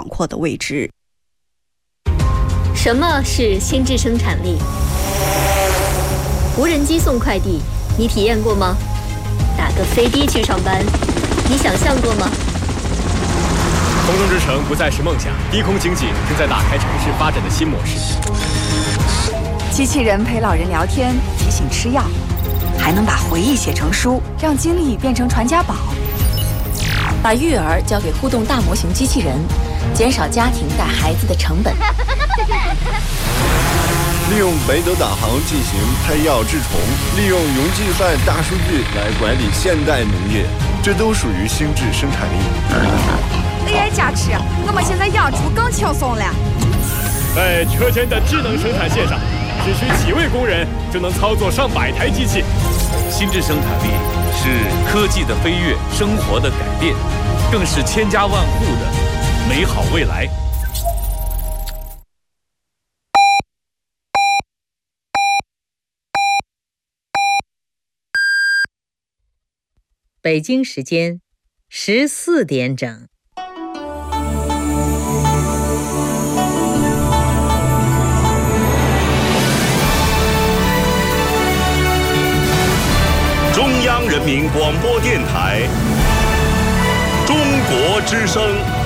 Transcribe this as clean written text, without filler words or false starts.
广阔的未知。 什么是心智生产力？无人机送快递，你体验过吗？打个飞的去上班，你想象过吗？ 空中之城不再是梦想，低空经济正在打开城市发展的新模式。 机器人陪老人聊天，提醒吃药，还能把回忆写成书，让经历变成传家宝。把育儿交给互动大模型机器人，减少家庭带孩子的成本。 利用北斗导航进行配药治虫，利用云计算大数据来管理现代农业，这都属于心智生产力。 AI 加持，我们现在养猪更轻松了。 在车间的智能生产线上，只需几位工人就能操作上百台机器。 心智生产力是科技的飞跃，生活的改变，更是千家万户的美好未来。 北京时间14点整。 中央人民广播电台，中国之声。